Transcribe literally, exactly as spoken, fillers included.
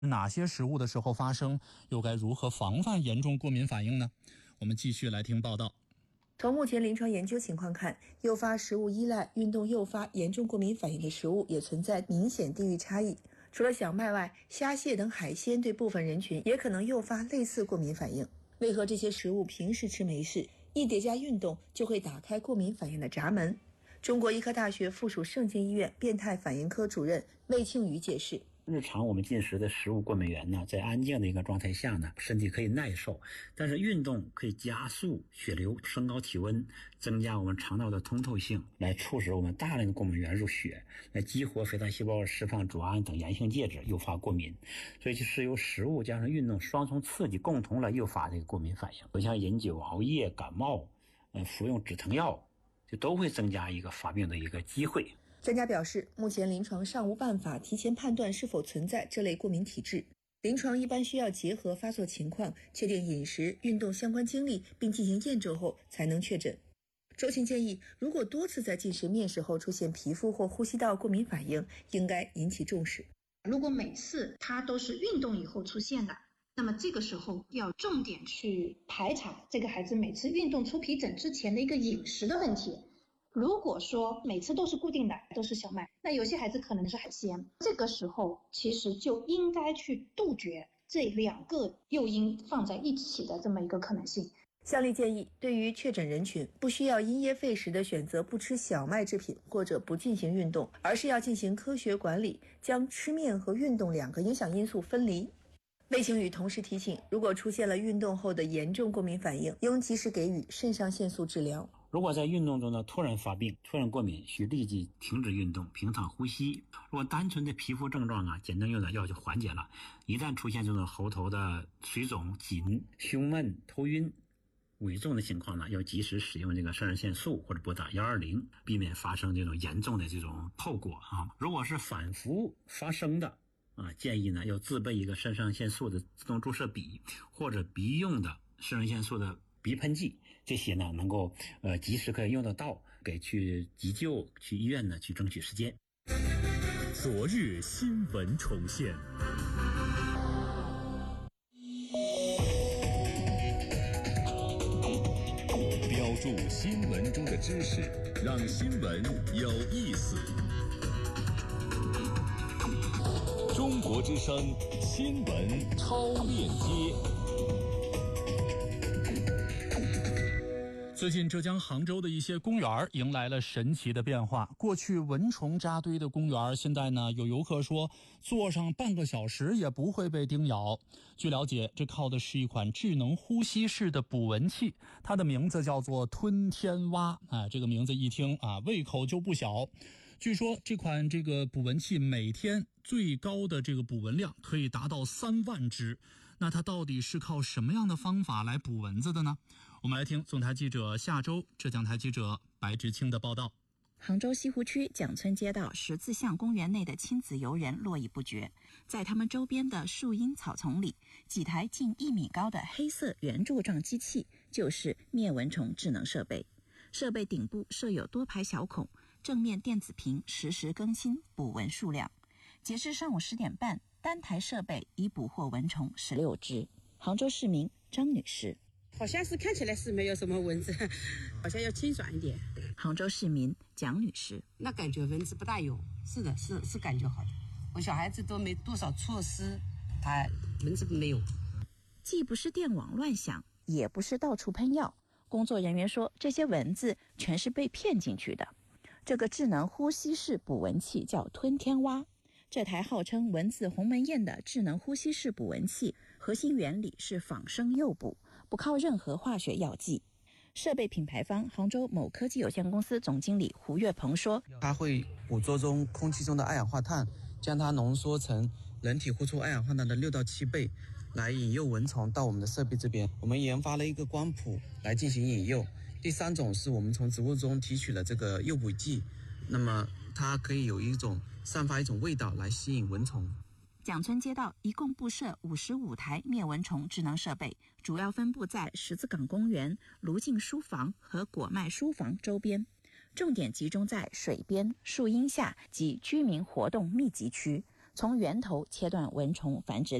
哪些食物的时候发生，又该如何防范严重过敏反应呢？我们继续来听报道。 从目前临床研究情况看，诱发食物依赖、运动诱发严重过敏反应的食物也存在明显地域差异。除了小麦外，虾蟹等海鲜对部分人群也可能诱发类似过敏反应。为何这些食物平时吃没事，一叠加运动就会打开过敏反应的闸门？中国医科大学附属盛京医院变态反应科主任魏庆宇解释， 日常我们进食的食物过敏源呢，在安静的一个状态下呢，身体可以耐受，但是运动可以加速血流，升高体温，增加我们肠道的通透性，来促使我们大量的过敏源入血，来激活肥大细胞释放组胺等炎性介质，诱发过敏。所以就是由食物加上运动双重刺激，共同来诱发这个过敏反应。就像饮酒、熬夜、感冒，呃，服用止疼药，就都会增加一个发病的一个机会。 专家表示，目前临床尚无办法提前判断是否存在这类过敏体质，临床一般需要结合发作情况，确定饮食、运动相关经历，并进行验证后才能确诊。周琴建议，如果多次在进食面食后出现皮肤或呼吸道过敏反应，应该引起重视。 如果每次它都是运动以后出现的，那么这个时候要重点去排查这个孩子每次运动出皮疹之前的一个饮食的问题。如果说每次都是固定的，都是小麦，那有些孩子可能是海鲜，这个时候其实就应该去杜绝这两个诱因放在一起的这么一个可能性。 向丽建议，对于确诊人群，不需要因噎废食的选择不吃小麦制品或者不进行运动，而是要进行科学管理，将吃面和运动两个影响因素分离。魏庆宇同时提醒，如果出现了运动后的严重过敏反应，应及时给予肾上腺素治疗。 如果在运动中呢突然发病、突然过敏，需立即停止运动，平躺呼吸。如果单纯的皮肤症状啊，简单用点药就缓解了。一旦出现这种喉头的水肿、紧、胸闷、头晕、危重的情况呢，要及时使用这个肾上腺素或者拨打一二零，避免发生这种严重的这种后果啊。如果是反复发生的啊，建议呢要自备一个肾上腺素的自动注射笔，或者鼻用的肾上腺素的鼻喷剂，这些呢能够呃及时可以用得到，给去急救、去医院呢去争取时间。 昨日新闻重现，标注新闻中的知识，让新闻有意思。中国之声新闻超链接。 最近浙江杭州的一些公园迎来了神奇的变化，过去蚊虫扎堆的公园，现在呢有游客说坐上半个小时也不会被叮咬。据了解，这靠的是一款智能呼吸式的捕蚊器，它的名字叫做吞天蛙。啊，这个名字一听啊，胃口就不小。据说这款这个捕蚊器每天最高的这个捕蚊量可以达到三万只，那它到底是靠什么样的方法来捕蚊子的呢？我们来听总台记者夏周、浙江台记者白志清的报道。 杭州西湖区蒋村街道十字巷公园内的亲子游人络绎不绝，在他们周边的树荫草丛里，几台近一米高的黑色圆柱状机器就是灭蚊虫智能设备。设备顶部设有多排小孔，正面电子屏实时更新捕蚊数量。截至上午十点半，单台设备已捕获蚊虫十六只。杭州市民张女士， 好像是看起来是没有什么蚊子，好像要清爽一点。 杭州市民蒋女士， 那感觉蚊子不大有，是的，是是感觉好的。我小孩子都没多少措施，他蚊子没有。 既不是电网乱响，也不是到处喷药。工作人员说，这些蚊子全是被骗进去的。这个智能呼吸式捕蚊器叫吞天蛙。这台号称蚊子鸿门宴的智能呼吸式捕蚊器，核心原理是仿生诱捕，不靠任何化学药剂。设备品牌方杭州某科技有限公司总经理胡月鹏说， 它会捕捉中空气中的二氧化碳，将它浓缩成人体呼出二氧化碳的六到七倍，来引诱蚊虫到我们的设备这边。我们研发了一个光谱来进行引诱。第三种是我们从植物中提取了这个诱捕剂，那么它可以有一种散发一种味道来吸引蚊虫。 蒋村街道一共布设五十五台灭蚊虫智能设备，主要分布在十字岗公园、卢静书房和果麦书房周边，重点集中在水边、树荫下及居民活动密集区， 从源头切断蚊虫繁殖